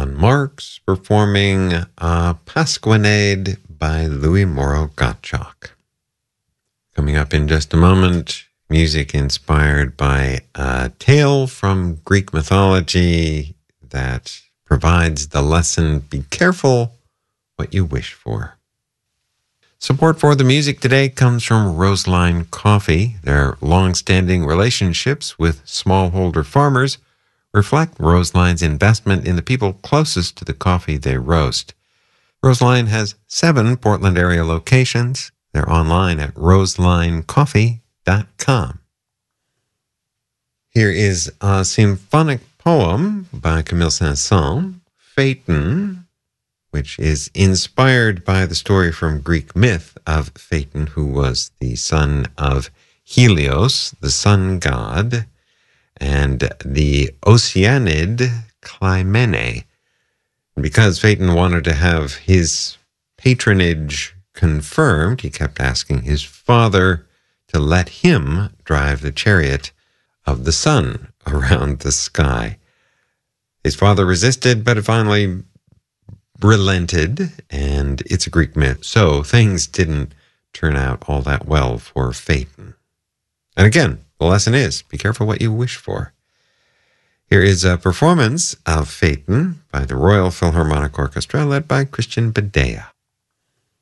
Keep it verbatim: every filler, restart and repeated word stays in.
John Marks performing uh, Pasquinade by Louis Moreau Gottschalk. Coming up in just a moment, music inspired by a tale from Greek mythology that provides the lesson, be careful what you wish for. Support for the music today comes from Roseline Coffee. Their long-standing relationships with smallholder farmers reflect Roseline's investment in the people closest to the coffee they roast. Roseline has seven Portland area locations. They're online at roseline coffee dot com. Here is a symphonic poem by Camille Saint-Saëns, Phaeton, which is inspired by the story from Greek myth of Phaeton, who was the son of Helios, the sun god, and the Oceanid Clymene. And because Phaeton wanted to have his patronage confirmed, he kept asking his father to let him drive the chariot of the sun around the sky. His father resisted, but finally relented, and it's a Greek myth, so things didn't turn out all that well for Phaeton. And again, the lesson is, be careful what you wish for. Here is a performance of Phaeton by the Royal Philharmonic Orchestra, led by Christian Badea.